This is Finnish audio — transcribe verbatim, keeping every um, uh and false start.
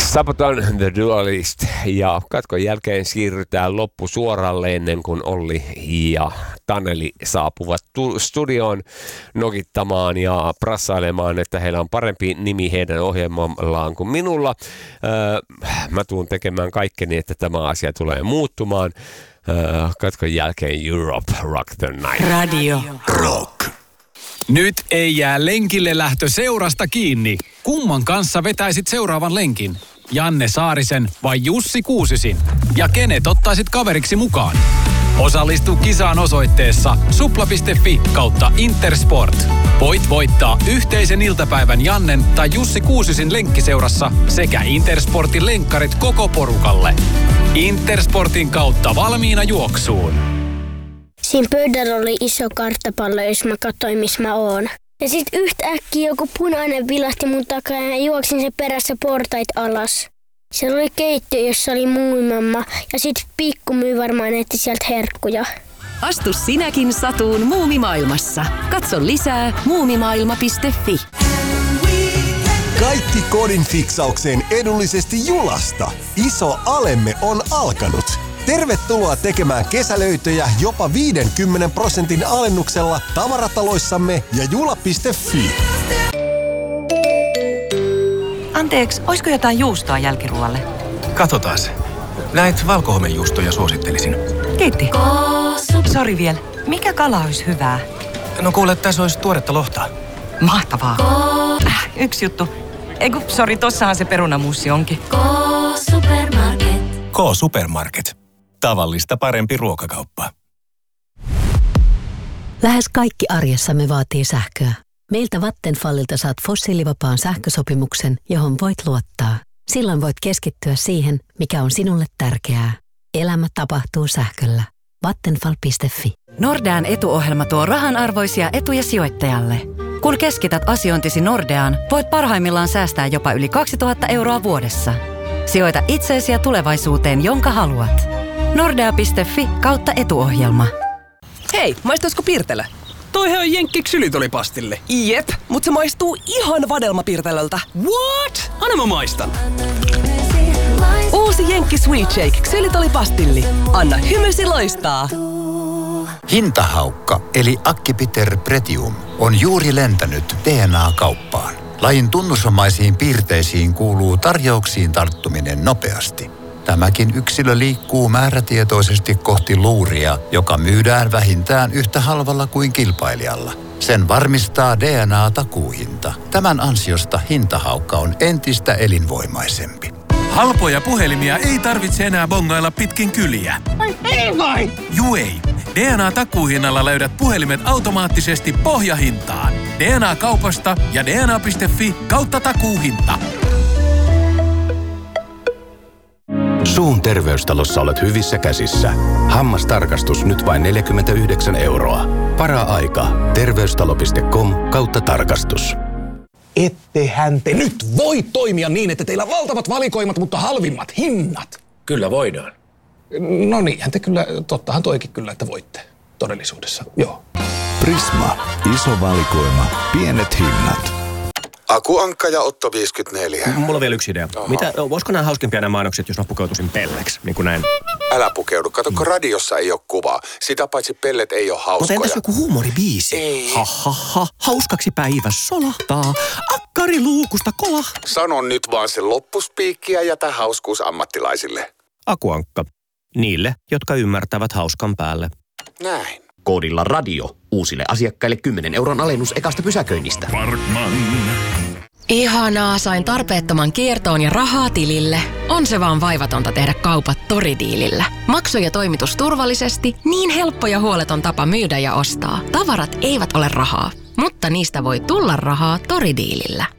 Sabaton The Dualist ja katkon jälkeen siirrytään loppusuoralle ennen kuin Olli ja Taneli saapuvat tu- studioon nokittamaan ja prassailemaan, että heillä on parempi nimi heidän ohjelmallaan kuin minulla. Öö, mä tuun tekemään kaikkeni, että tämä asia tulee muuttumaan. Öö, katkon jälkeen Europe Rock the Night. Radio Rock. Nyt ei jää lenkille lähtö seurasta kiinni. Kumman kanssa vetäisit seuraavan lenkin? Janne Saarisen vai Jussi Kuusisin? Ja kenet ottaisit kaveriksi mukaan? Osallistu kisaan osoitteessa supla piste fi kautta Intersport. Voit voittaa yhteisen iltapäivän Jannen tai Jussi Kuusisin lenkkiseurassa sekä Intersportin lenkkarit koko porukalle. Intersportin kautta valmiina juoksuun. Siinä pöydällä oli iso karttapallo, jos mä katsoin, missä mä oon. Ja sit yhtäkkiä joku punainen vilahti mun takaa ja juoksin sen perässä portait alas. Siellä oli keittiö, jossa oli muumimamma ja sit pikku myy varmaan etti sieltä herkkuja. Astu sinäkin satuun muumimaailmassa. Katso lisää muumimaailma piste fi. Kaikki kodin fiksaukseen edullisesti Julasta. Iso alemme on alkanut. Tervetuloa tekemään kesälöitöjä jopa viidenkymmenen prosentin alennuksella tavarataloissamme ja jula piste fi. Anteeksi, olisiko jotain juustoa jälkiruoalle? Katsotaas. Näitä valkohomejuustoja suosittelisin. Kiitti. Sori vielä. Mikä kala olisi hyvää? No kuule, tässä olisi tuoretta lohta. Mahtavaa. Äh, yksi juttu. Eiku, sori, tossahan se perunamuussi onkin. K-Supermarket. K-Supermarket. Tavallista parempi ruokakauppa. Lähes kaikki arjessamme vaatii sähköä. Meiltä Vattenfallilta saat fossiilivapaan sähkösopimuksen, johon voit luottaa. Silloin voit keskittyä siihen, mikä on sinulle tärkeää. Elämä tapahtuu sähköllä. Vattenfall piste fi. Nordean etuohjelma tuo rahanarvoisia etuja sijoittajalle. Kun keskität asiointisi Nordeaan, voit parhaimmillaan säästää jopa yli kaksituhatta euroa vuodessa. Sijoita itseesi ja tulevaisuuteen, jonka haluat. Nordea piste fi kautta etuohjelma. Hei, maistaisiko Pirtelö? Toihan on jenkki ksylitolipastille. Jep, mutta se maistuu ihan vadelmapirtelöltä. What? Anna mä maistan. Uusi jenkki Sweet Shake ksylitolipastilli. Anna hymysi loistaa. Hintahaukka eli Acipiter pretium on juuri lentänyt D N A-kauppaan. Lajin tunnusomaisiin piirteisiin kuuluu tarjouksiin tarttuminen nopeasti. Tämäkin yksilö liikkuu määrätietoisesti kohti luuria, joka myydään vähintään yhtä halvalla kuin kilpailijalla. Sen varmistaa D N A-takuuhinta. Tämän ansiosta hintahaukka on entistä elinvoimaisempi. Halpoja puhelimia ei tarvitse enää bongailla pitkin kyliä. Ai ei vai! Juu ei. D N A-takuuhinnalla löydät puhelimet automaattisesti pohjahintaan. D N A-kaupasta ja D N A piste fi kautta takuuhinta. Suun terveystalossa olet hyvissä käsissä. Hammastarkastus nyt vain neljäkymmentäyhdeksän euroa. Para-aika. Terveystalo piste com kautta tarkastus. Ettehän te nyt voi toimia niin, että teillä on valtavat valikoimat, mutta halvimmat hinnat. Kyllä voidaan. No niinhän te kyllä, tottahan toikin kyllä, että voitte todellisuudessa, joo. Prisma. Iso valikoima. Pienet hinnat. Akuankka ja Otto viisikymmentäneljä. Mulla on vielä yksi idea. Oho. Mitä, voisiko nämä hauskempia nämä mainokset, jos mä pukeutuisin pelleksi, niin kuin näin? Älä pukeudu. Kato, kun radiossa ei ole kuvaa. Sitä paitsi pellet ei ole hauskoja. Mutta entäs joku huumoribiisi? Ei. Ha, ha, ha. Hauskaksi päivä solahtaa. Akkari luukusta kolahtaa. Sano nyt vaan se loppuspiikki ja jätä hauskuus ammattilaisille. Akuankka. Niille, jotka ymmärtävät hauskan päälle. Näin. Koodilla radio. Uusille asiakkaille kymmenen euron alennus ekasta pysäköinnistä. Parkman. Ihanaa, sain tarpeettoman kiertoon ja rahaa tilille. On se vaan vaivatonta tehdä kaupat Toridiilillä. Maksu ja toimitus turvallisesti, niin helppo ja huoleton tapa myydä ja ostaa. Tavarat eivät ole rahaa, mutta niistä voi tulla rahaa Toridiilillä.